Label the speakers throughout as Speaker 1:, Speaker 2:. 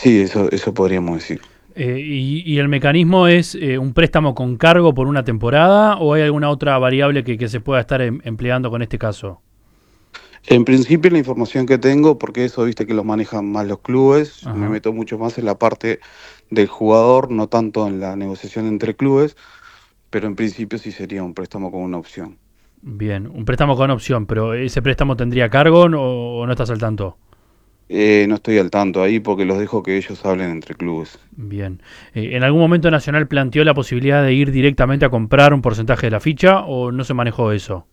Speaker 1: Sí, eso podríamos decir.
Speaker 2: ¿Y el mecanismo es un préstamo con cargo por una temporada o hay alguna otra variable que se pueda estar empleando con este caso?
Speaker 1: En principio la información que tengo, porque eso viste que lo manejan más los clubes, yo me
Speaker 2: Ajá.
Speaker 1: meto mucho más en la parte del jugador, no tanto en la negociación entre clubes, pero en principio sí sería un préstamo con una opción.
Speaker 2: Bien, un préstamo con opción, pero ¿ese préstamo tendría cargo o no estás al tanto?
Speaker 1: No estoy al tanto ahí porque los dejo que ellos hablen entre clubes.
Speaker 2: Bien. ¿En algún momento Nacional planteó la posibilidad de ir directamente a comprar un porcentaje de la ficha o no se manejó eso?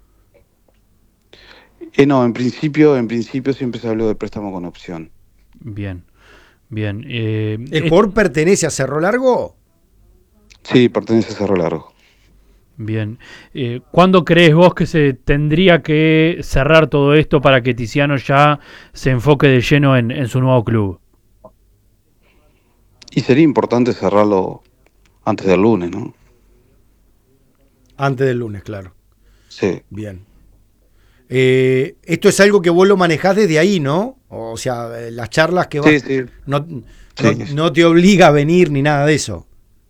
Speaker 1: No, en principio siempre se habló de préstamo con opción.
Speaker 2: Bien, bien.
Speaker 3: ¿El jugador pertenece a Cerro Largo?
Speaker 1: Sí, pertenece a Cerro Largo.
Speaker 2: Bien. ¿Cuándo crees vos que se tendría que cerrar todo esto para que Tiziano ya se enfoque de lleno en su nuevo club?
Speaker 1: Y sería importante cerrarlo antes del lunes, ¿no?
Speaker 3: Antes del lunes, claro.
Speaker 1: Sí,
Speaker 3: Bien. Esto es algo que vos lo manejás desde ahí, ¿no? O sea, las charlas que vas...
Speaker 1: sí, sí,
Speaker 3: No,
Speaker 1: sí.
Speaker 3: no te obliga a venir ni nada de eso.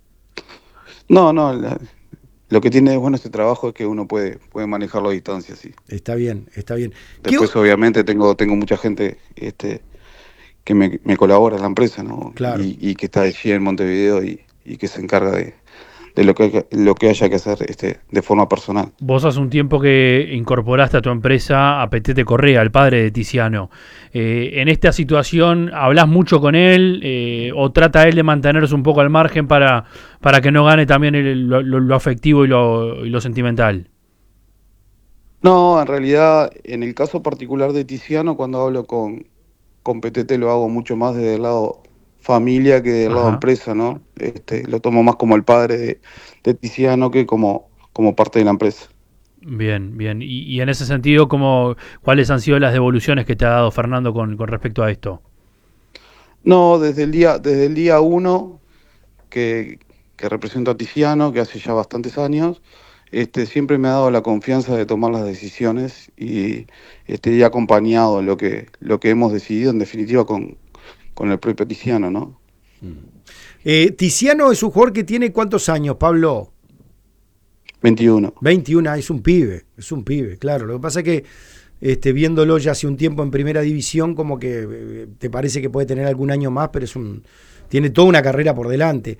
Speaker 1: No, no, lo que tiene de bueno este trabajo es que uno puede manejarlo a distancia, sí.
Speaker 3: Está bien, está bien.
Speaker 1: Después, obviamente, tengo mucha gente que me colabora en la empresa, ¿no?
Speaker 3: Claro.
Speaker 1: Y que está allí en Montevideo y que se encarga de lo que haya que hacer de forma personal.
Speaker 2: Vos hace un tiempo que incorporaste a tu empresa a Petete Correa, el padre de Tiziano. En esta situación, ¿hablás mucho con él o trata él de mantenerse un poco al margen para que no gane también lo afectivo y lo sentimental?
Speaker 1: No, en realidad, en el caso particular de Tiziano, cuando hablo con PTT lo hago mucho más desde el lado familia que del lado
Speaker 2: Ajá.
Speaker 1: empresa, ¿no? Lo tomo más como el padre de Tiziano que como parte de la empresa.
Speaker 2: Bien, bien. Y en ese sentido, ¿cuáles han sido las devoluciones que te ha dado Fernando con respecto a esto?
Speaker 1: No, desde el día uno que represento a Tiziano, que hace ya bastantes años, siempre me ha dado la confianza de tomar las decisiones y acompañado lo que hemos decidido, en definitiva, con el propio Tiziano, ¿no?
Speaker 3: Tiziano es un jugador que tiene ¿cuántos años, Pablo?
Speaker 1: 21.
Speaker 3: 21, es un pibe, claro. Lo que pasa es que viéndolo ya hace un tiempo en primera división, como que te parece que puede tener algún año más, pero tiene toda una carrera por delante.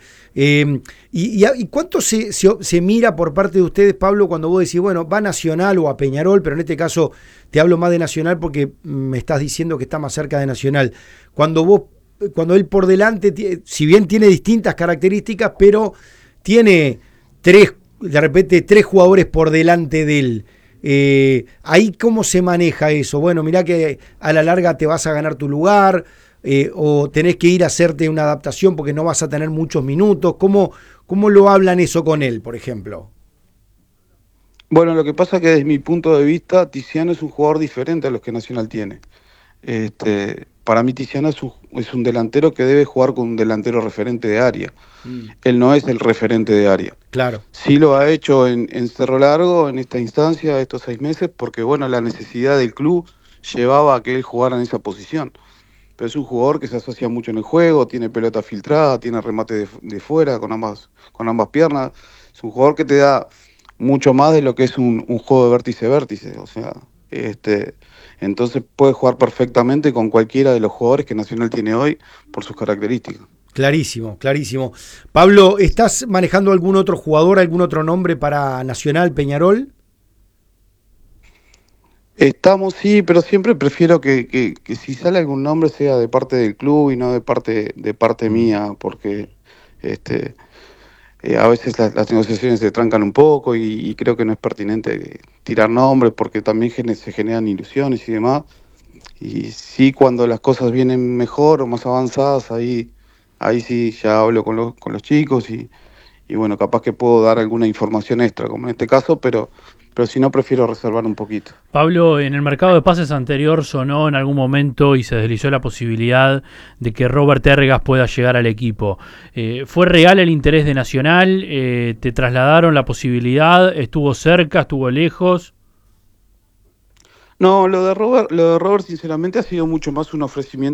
Speaker 3: ¿Y cuánto se mira por parte de ustedes, Pablo, cuando vos decís, bueno, va a Nacional o a Peñarol, pero en este caso te hablo más de Nacional porque me estás diciendo que está más cerca de Nacional? Cuando él por delante, si bien tiene distintas características, pero tiene de repente tres jugadores por delante de él. Ahí cómo se maneja eso. Bueno, mirá que a la larga te vas a ganar tu lugar, o tenés que ir a hacerte una adaptación porque no vas a tener muchos minutos. ¿Cómo lo hablan eso con él, por ejemplo?
Speaker 1: Bueno, lo que pasa es que desde mi punto de vista, Tiziano es un jugador diferente a los que Nacional tiene. Para mí Tiziano es un delantero que debe jugar con un delantero referente de área. Él no es el referente de área.
Speaker 3: Claro,
Speaker 1: Sí lo ha hecho en Cerro Largo, en esta instancia, estos 6 meses, porque bueno, la necesidad del club llevaba a que él jugara en esa posición. Pero es un jugador que se asocia mucho en el juego, tiene pelota filtrada, tiene remate de fuera con ambas piernas. Es un jugador que te da mucho más de lo que es un juego de vértice-vértice. O sea, entonces puede jugar perfectamente con cualquiera de los jugadores que Nacional tiene hoy por sus características.
Speaker 3: clarísimo, clarísimo. Pablo, ¿estás manejando algún otro jugador, algún otro nombre para Nacional, Peñarol?
Speaker 1: Estamos, sí, pero siempre prefiero que si sale algún nombre sea de parte del club y no de parte mía, porque este, a veces las negociaciones se trancan un poco y creo que no es pertinente tirar nombres porque también se generan ilusiones y demás. Y sí, cuando las cosas vienen mejor o más avanzadas, ahí sí ya hablo con los chicos y bueno, capaz que puedo dar alguna información extra, como en este caso, pero si no, prefiero reservar un poquito.
Speaker 2: Pablo, en el mercado de pases anterior sonó en algún momento y se deslizó la posibilidad de que Robert Ergas pueda llegar al equipo. ¿Fue real el interés de Nacional? ¿Te trasladaron la posibilidad? ¿Estuvo cerca? ¿Estuvo lejos?
Speaker 1: No, lo de Robert sinceramente ha sido mucho más un ofrecimiento